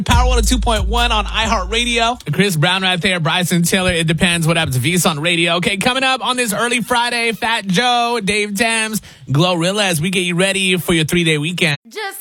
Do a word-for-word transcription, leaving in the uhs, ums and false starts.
Power one oh two point one on iHeartRadio. Chris Brown right there. Bryson Tiller. It depends what happens to VSON Radio. Okay, coming up on this early Friday, Fat Joe, Dave Thames, Glorilla as we get you ready for your three-day weekend. Just